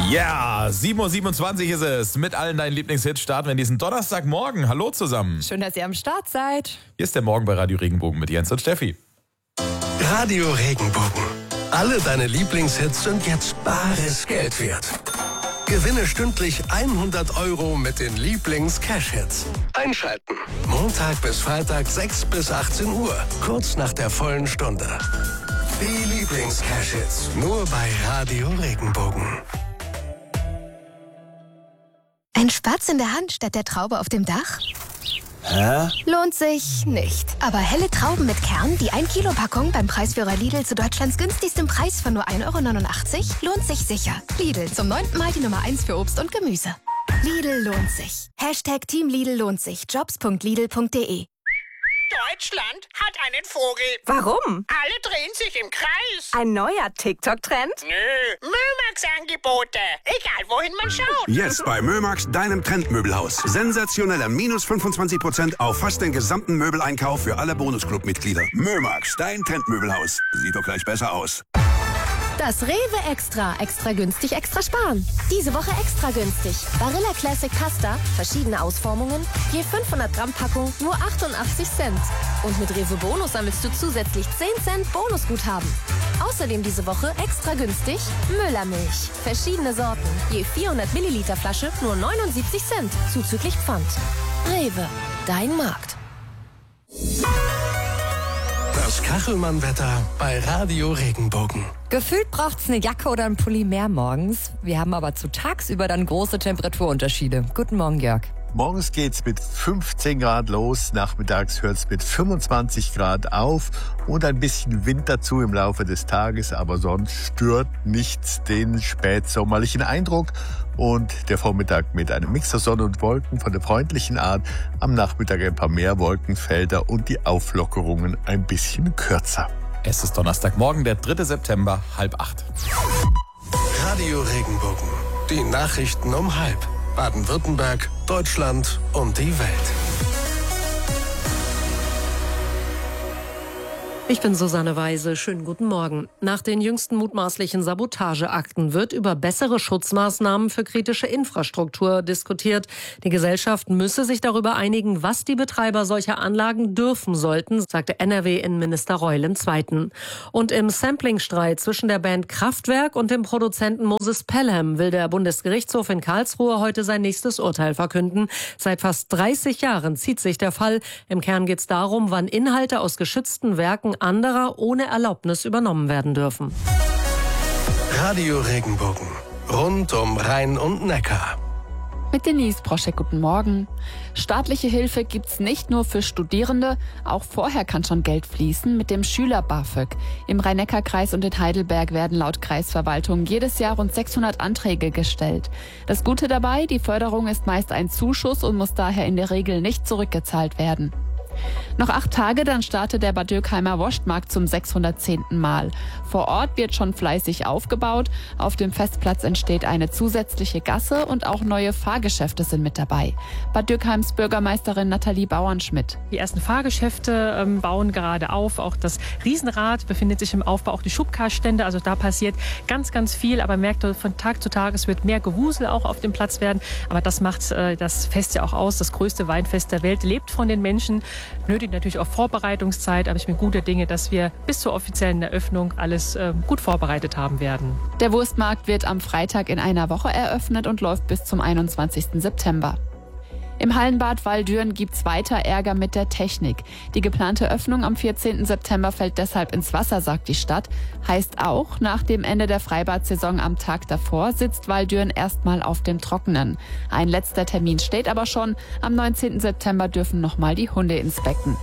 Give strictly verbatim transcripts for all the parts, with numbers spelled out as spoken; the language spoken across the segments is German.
Ja, sieben Uhr siebenundzwanzig ist es. Mit allen deinen Lieblingshits starten wir in diesen Donnerstagmorgen. Hallo zusammen. Schön, dass ihr am Start seid. Hier ist der Morgen bei Radio Regenbogen mit Jens und Steffi. Radio Regenbogen. Alle deine Lieblingshits sind jetzt bares Geld wert. Gewinne stündlich hundert Euro mit den Lieblings-Cash-Hits. Einschalten. Montag bis Freitag sechs bis achtzehn Uhr. Kurz nach der vollen Stunde. Die Lieblings-Cash-Hits. Nur bei Radio Regenbogen. Ein Spatz in der Hand statt der Traube auf dem Dach? Hä? Lohnt sich nicht. Aber helle Trauben mit Kern, die ein Kilo Packung beim Preisführer Lidl zu Deutschlands günstigstem Preis von nur ein Euro neunundachtzig, lohnt sich sicher. Lidl, zum neunten Mal die Nummer eins für Obst und Gemüse. Lidl lohnt sich. Hashtag Team Lidl lohnt sich. Jobs punkt lidl punkt de. Deutschland hat einen Vogel. Warum? Alle drehen sich im Kreis. Ein neuer TikTok-Trend? Nö, Mömax-Angebote. Egal, wohin man schaut. Jetzt bei Mömax, deinem Trendmöbelhaus. Sensationeller minus fünfundzwanzig Prozent auf fast den gesamten Möbeleinkauf für alle Bonusclub-Mitglieder. Mömax, dein Trendmöbelhaus. Sieht doch gleich besser aus. Das Rewe Extra. Extra günstig, extra sparen. Diese Woche extra günstig. Barilla Classic Pasta, verschiedene Ausformungen, je fünfhundert Gramm Packung, nur achtundachtzig Cent. Und mit Rewe Bonus sammelst du zusätzlich zehn Cent Bonusguthaben. Außerdem diese Woche extra günstig Müllermilch. Verschiedene Sorten, je vierhundert Milliliter Flasche, nur neunundsiebzig Cent, zuzüglich Pfand. Rewe, dein Markt. Das Kachelmann-Wetter bei Radio Regenbogen. Gefühlt braucht's eine Jacke oder einen Pulli mehr morgens. Wir haben aber zu tagsüber dann große Temperaturunterschiede. Guten Morgen, Jörg. Morgens geht's mit fünfzehn Grad los, nachmittags hört's mit fünfundzwanzig Grad auf und ein bisschen Wind dazu im Laufe des Tages, aber sonst stört nichts den spätsommerlichen Eindruck. Und der Vormittag mit einem Mix aus Sonne und Wolken von der freundlichen Art, am Nachmittag ein paar mehr Wolkenfelder und die Auflockerungen ein bisschen kürzer. Es ist Donnerstagmorgen, der dritte September, halb acht. Radio Regenbogen. Die Nachrichten um halb. Baden-Württemberg, Deutschland und die Welt. Ich bin Susanne Weise. Schönen guten Morgen. Nach den jüngsten mutmaßlichen Sabotageakten wird über bessere Schutzmaßnahmen für kritische Infrastruktur diskutiert. Die Gesellschaft müsse sich darüber einigen, was die Betreiber solcher Anlagen dürfen sollten, sagte N R W-Innenminister Reul im Zweiten. Und im Samplingstreit zwischen der Band Kraftwerk und dem Produzenten Moses Pelham will der Bundesgerichtshof in Karlsruhe heute sein nächstes Urteil verkünden. Seit fast dreißig Jahren zieht sich der Fall. Im Kern geht es darum, wann Inhalte aus geschützten Werken anderer ohne Erlaubnis übernommen werden dürfen. Radio Regenbogen. Rund um Rhein und Neckar. Mit Denise Proschek, guten Morgen. Staatliche Hilfe gibt's nicht nur für Studierende, auch vorher kann schon Geld fließen mit dem Schüler-BAföG. Im Rhein-Neckar-Kreis und in Heidelberg werden laut Kreisverwaltung jedes Jahr rund sechshundert Anträge gestellt. Das Gute dabei, die Förderung ist meist ein Zuschuss und muss daher in der Regel nicht zurückgezahlt werden. Noch acht Tage, dann startet der Bad Dürkheimer Wurstmarkt zum sechshundertzehnten Mal. Vor Ort wird schon fleißig aufgebaut. Auf dem Festplatz entsteht eine zusätzliche Gasse und auch neue Fahrgeschäfte sind mit dabei. Bad Dürkheims Bürgermeisterin Nathalie Bauernschmidt. Die ersten Fahrgeschäfte ähm, bauen gerade auf. Auch das Riesenrad befindet sich im Aufbau. Auch die Schubkarstände. Also da passiert ganz, ganz viel. Aber man merkt von Tag zu Tag, es wird mehr Gewusel auch auf dem Platz werden. Aber das macht äh, das Fest ja auch aus. Das größte Weinfest der Welt lebt von den Menschen. Nötigt natürlich auch Vorbereitungszeit, aber ich bin guter Dinge, dass wir bis zur offiziellen Eröffnung alles äh, gut vorbereitet haben werden. Der Wurstmarkt wird am Freitag in einer Woche eröffnet und läuft bis zum einundzwanzigsten September. Im Hallenbad Walldürn gibt's weiter Ärger mit der Technik. Die geplante Öffnung am vierzehnten September fällt deshalb ins Wasser, sagt die Stadt. Heißt auch, nach dem Ende der Freibad-Saison am Tag davor sitzt Walldürn erstmal auf dem Trockenen. Ein letzter Termin steht aber schon. Am neunzehnten September dürfen nochmal die Hunde ins Becken.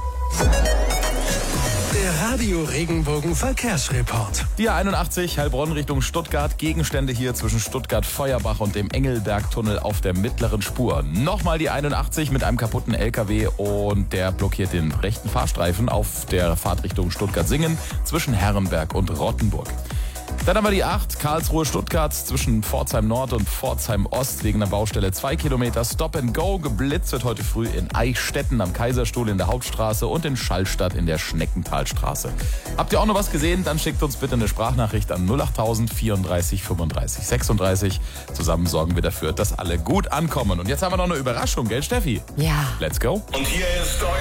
Der Radio Regenbogen Verkehrsreport. Die A einundachtzig Heilbronn Richtung Stuttgart. Gegenstände hier zwischen Stuttgart-Feuerbach und dem Engelbergtunnel auf der mittleren Spur. Nochmal die einundachtzig mit einem kaputten L K W und der blockiert den rechten Fahrstreifen auf der Fahrt Richtung Stuttgart-Singen zwischen Herrenberg und Rottenburg. Dann haben wir die acht, Karlsruhe-Stuttgart zwischen Pforzheim Nord und Pforzheim Ost wegen der Baustelle zwei Kilometer Stop and Go. Geblitzt wird heute früh in Eichstätten am Kaiserstuhl in der Hauptstraße und in Schallstadt in der Schneckentalstraße. Habt ihr auch noch was gesehen? Dann schickt uns bitte eine Sprachnachricht an null acht tausend vierunddreißig fünfunddreißig sechsunddreißig. Zusammen sorgen wir dafür, dass alle gut ankommen. Und jetzt haben wir noch eine Überraschung, gell Steffi? Ja. Let's go. Und hier ist euer